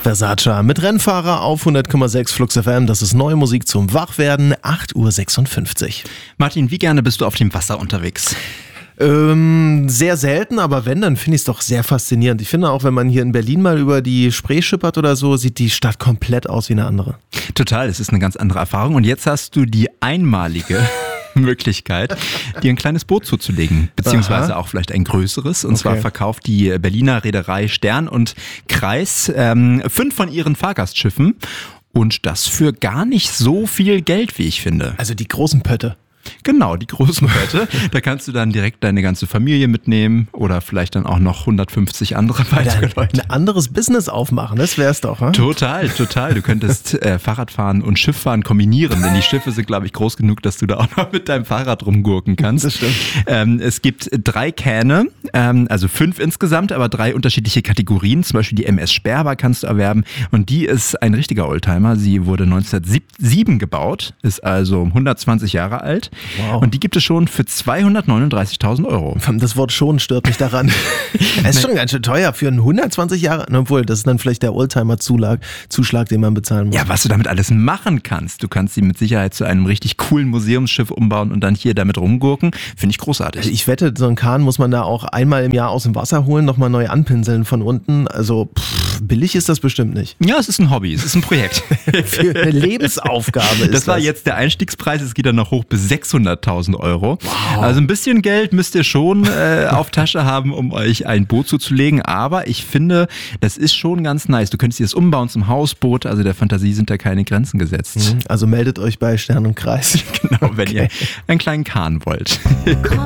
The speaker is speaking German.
Versace mit Rennfahrer auf 100,6 Flux FM. Das ist neue Musik zum Wachwerden, 8:56 Uhr. Martin, wie gerne bist du auf dem Wasser unterwegs? Sehr selten, aber wenn, dann finde ich es doch sehr faszinierend. Ich finde auch, wenn man hier in Berlin mal über die Spree schippert oder so, sieht die Stadt komplett aus wie eine andere. Total, es ist eine ganz andere Erfahrung. Und jetzt hast du die einmalige Möglichkeit, dir ein kleines Boot zuzulegen, beziehungsweise auch vielleicht ein größeres. Und zwar verkauft die Berliner Reederei Stern und Kreis 5 von ihren Fahrgastschiffen. Und das für gar nicht so viel Geld, wie ich finde. Also die großen Pötte. Genau, die großen Pötte. Da kannst du dann direkt deine ganze Familie mitnehmen oder vielleicht dann auch noch 150 andere weitere Leute. Ein anderes Business aufmachen, das wär's doch. Hm? Total. Du könntest Fahrradfahren und Schifffahren kombinieren, denn die Schiffe sind, glaube ich, groß genug, dass du da auch noch mit deinem Fahrrad rumgurken kannst. Das stimmt. Es gibt 3 Kähne, also 5 insgesamt, aber 3 unterschiedliche Kategorien. Zum Beispiel die MS Sperber kannst du erwerben und die ist ein richtiger Oldtimer. Sie wurde 1907 gebaut, ist also 120 Jahre alt. Wow. Und die gibt es schon für 239.000 Euro. Das Wort schon stört mich daran. Es ist schon ganz schön teuer für einen 120 Jahre, obwohl das ist dann vielleicht der Oldtimer-Zuschlag, den man bezahlen muss. Ja, was du damit alles machen kannst. Du kannst sie mit Sicherheit zu einem richtig coolen Museumsschiff umbauen und dann hier damit rumgurken. Finde ich großartig. Also ich wette, so einen Kahn muss man da auch einmal im Jahr aus dem Wasser holen, nochmal neu anpinseln von unten. Also billig ist das bestimmt nicht. Ja, es ist ein Hobby, es ist ein Projekt. Für eine Lebensaufgabe ist das. Das war jetzt der Einstiegspreis, es geht dann noch hoch bis 600.000 Euro. Wow. Also ein bisschen Geld müsst ihr schon auf Tasche haben, um euch ein Boot zuzulegen. Aber ich finde, das ist schon ganz nice. Du könntest dir das umbauen zum Hausboot. Also der Fantasie sind da keine Grenzen gesetzt. Also meldet euch bei Stern und Kreis. Genau, wenn ihr einen kleinen Kahn wollt.